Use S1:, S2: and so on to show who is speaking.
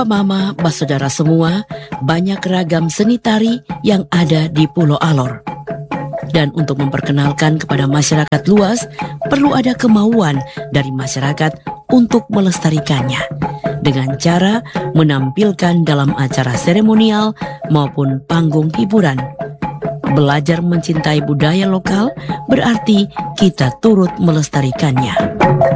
S1: Papa Mama, Saudara semua, banyak ragam seni tari yang ada di Pulau Alor. Dan untuk memperkenalkan kepada masyarakat luas, perlu ada kemauan dari masyarakat untuk melestarikannya dengan cara menampilkan dalam acara seremonial maupun panggung hiburan. Belajar mencintai budaya lokal berarti kita turut melestarikannya.